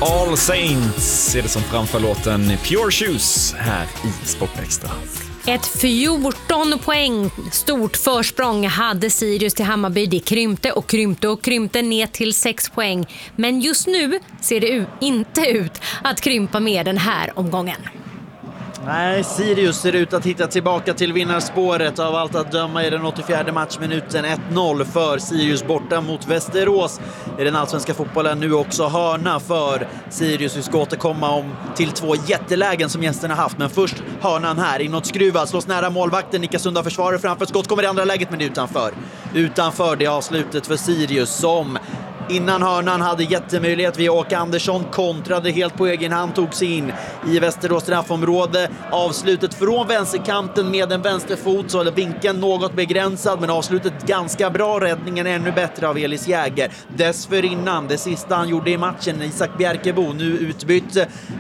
All Saints är det som framför låten Pure Shoes här i Sportextra. Ett 14 poäng stort försprång hade Sirius till Hammarby. Det krympte ner till 6 poäng. Men just nu ser det inte ut att krympa med den här omgången. Nej, Sirius ser ut att hitta tillbaka till vinnarspåret. Av allt att döma i den 84:e matchminuten 1-0 för Sirius borta mot Västerås. I den allsvenska fotbollen nu också hörna för Sirius. Vi ska återkomma till 2 jättelägen som gästerna haft. Men först hörnan här, inåt skruva, slås nära målvakten, nickas undan försvaret framför skott, kommer det andra läget men utanför. Utanför det avslutet för Sirius som innan hörnan hade jättemöjlighet via Åke Andersson, kontrade helt på egen hand, tog sig in i Västerås straffområde. Avslutet från vänsterkanten med en vänsterfot, så är vinkeln något begränsad, men avslutet ganska bra, räddningen ännu bättre av Elis Jäger. Dessförinnan, det sista han gjorde i matchen, Isak Bjerkebo, nu utbytt.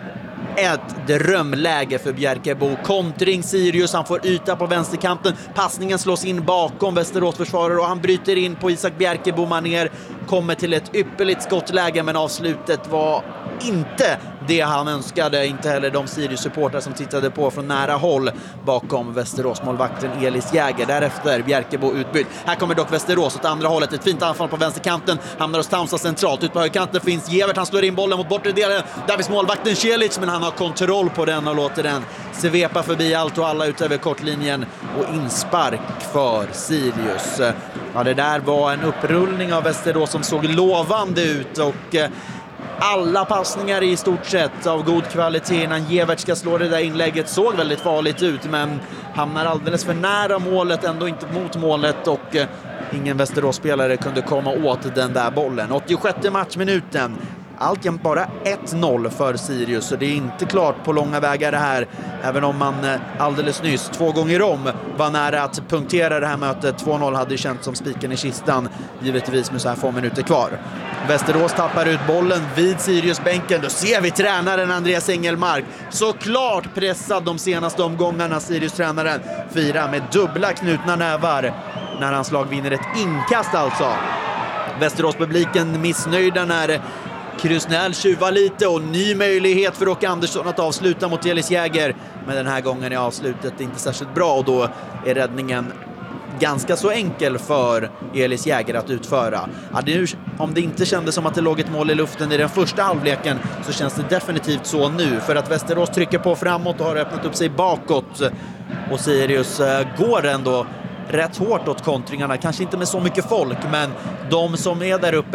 Ett drömläge för Bjerkebo. Kontring Sirius, han får yta på vänsterkanten. Passningen slås in bakom Västerås försvarare och han bryter in på Isak Bjerkebo manér. Kommer till ett ypperligt skottläge, men avslutet var inte det han önskade. Inte heller de Sirius-supportrar som tittade på från nära håll bakom Västerås-målvakten Elis Jäger. Därefter Bjerkebo utbytt. Här kommer dock Västerås åt andra hållet. Ett fint anfall på vänsterkanten. Hamnar hos Townsend centralt. Ut på högerkanten finns Gevert. Han slår in bollen mot bortre delen. Där finns målvakten Celic, men han har kontroll på den och låter den svepa förbi allt och alla ut över kortlinjen. Och inspark för Sirius. Ja, det där var en upprullning av Västerås som såg lovande ut och alla passningar i stort sett av god kvalitet innan Gevert ska slå det där inlägget såg väldigt farligt ut, men hamnar alldeles för nära målet, ändå inte mot målet, och ingen Västerås-spelare kunde komma åt den där bollen. 86:e matchminuten. Alltjämt bara 1-0 för Sirius, så det är inte klart på långa vägar det här, även om man alldeles nyss 2 gånger om var nära att punktera det här mötet. 2-0 hade ju känts som spiken i kistan, givetvis med så här få minuter kvar. Västerås tappar ut bollen vid Sirius-bänken. Då ser vi tränaren Andreas Engelmark, såklart pressad de senaste omgångarna. Sirius-tränaren firar med dubbla knutna nävar när hans lag vinner ett inkast alltså. Västerås-publiken missnöjda när Krusnell tjuvar lite, och ny möjlighet för Åke Andersson att avsluta mot Elis Jäger. Men den här gången är avslutet inte särskilt bra, och då är räddningen ganska så enkel för Elis Jäger att utföra. Ja, om det inte kändes som att det låg ett mål i luften i den första halvleken, så känns det definitivt så nu. För att Västerås trycker på framåt och har öppnat upp sig bakåt. Och Sirius går ändå rätt hårt åt kontringarna. Kanske inte med så mycket folk, men de som är där uppe